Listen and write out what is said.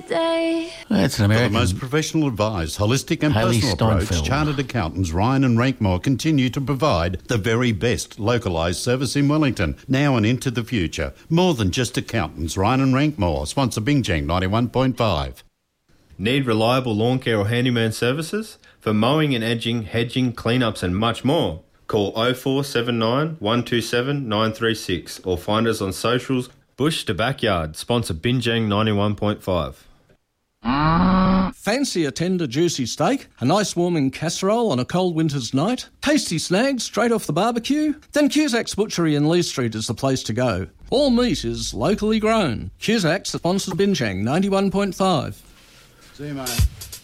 day. That's an For the American. most professional advised, holistic and Hayley personal approach, Steinfeld. Chartered Accountants Ryan and Rankmore continue to provide the very best localised service in Wellington, now and into the future. More than just accountants, Ryan and Rankmore, sponsor Bingjang 91.5. Need reliable lawn care or handyman services? For mowing and edging, hedging, cleanups and much more. Call 0479 127 936 or find us on socials. Bush to Backyard, sponsor Binjang 91.5. Fancy a tender, juicy steak? A nice warming casserole on a cold winter's night? Tasty snags straight off the barbecue? Then Cusack's Butchery in Lee Street is the place to go. All meat is locally grown. Cusack's sponsors Binjang 91.5. See you, mate.